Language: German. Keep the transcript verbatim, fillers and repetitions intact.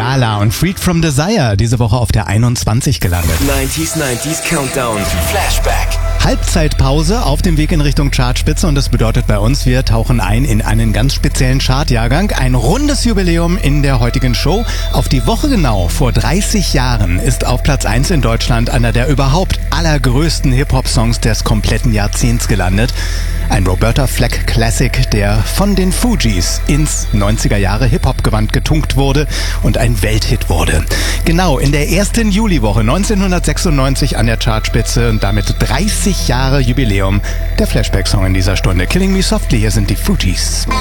Gala und Freed from Desire, diese Woche auf der einundzwanzig gelandet. neunziger, neunziger Countdown, Flashback. Halbzeitpause auf dem Weg in Richtung Chartspitze und das bedeutet bei uns, wir tauchen ein in einen ganz speziellen Chartjahrgang. Ein rundes Jubiläum in der heutigen Show. Auf die Woche genau vor dreißig Jahren ist auf Platz eins in Deutschland einer der überhaupt allergrößten Hip-Hop-Songs des kompletten Jahrzehnts gelandet. Ein Roberta Flack Classic, der von den Fugees ins neunziger Jahre Hip-Hop-Gewand getunkt wurde und ein Welthit wurde. Genau in der ersten Juliwoche neunzehnhundertsechsundneunzig an der Chartspitze und damit dreißig Jahre Jubiläum der Flashback-Song in dieser Stunde. Killing Me Softly, hier sind die Fugees.